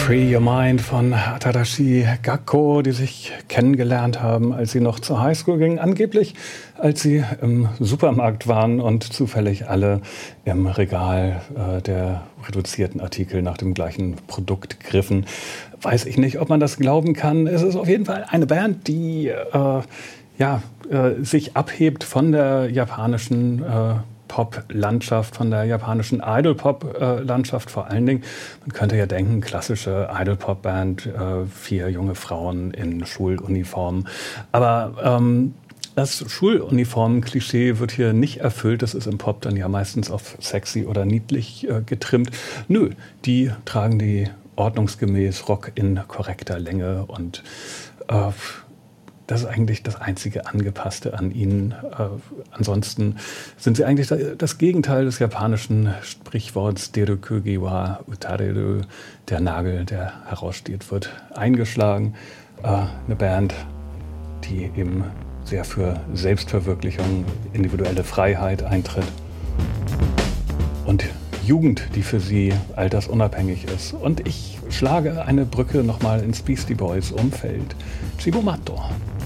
Free Your Mind von Tadashi Gakko, die sich kennengelernt haben, als sie noch zur Highschool gingen. Angeblich, als sie im Supermarkt waren und zufällig alle im Regal der reduzierten Artikel nach dem gleichen Produkt griffen. Weiß ich nicht, ob man das glauben kann. Es ist auf jeden Fall eine Band, die sich abhebt von der japanischen Pop-Landschaft, von der japanischen Idol-Pop-Landschaft vor allen Dingen. Man könnte ja denken, klassische Idol-Pop-Band, 4 junge Frauen in Schuluniformen. Aber das Schuluniformen-Klischee wird hier nicht erfüllt. Das ist im Pop dann ja meistens auf sexy oder niedlich getrimmt. Nö, die tragen die ordnungsgemäß Rock in korrekter Länge und das ist eigentlich das einzige Angepasste an ihnen. Ansonsten sind sie eigentlich das Gegenteil des japanischen Sprichworts Derokugi wa utareru, der Nagel, der heraussteht, wird eingeschlagen. Eine Band, die eben sehr für Selbstverwirklichung, individuelle Freiheit eintritt und Jugend, die für sie altersunabhängig ist. Und ich schlage eine Brücke nochmal ins Beastie Boys Umfeld. Cibo Matto.